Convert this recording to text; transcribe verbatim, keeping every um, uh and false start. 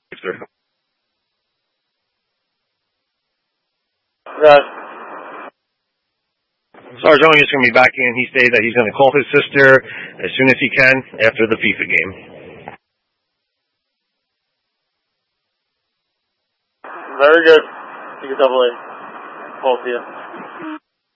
Right. Sargonius is going to be back in. He stated that he's going to call his sister as soon as he can after the FIFA game. Very good. You can definitely call to you.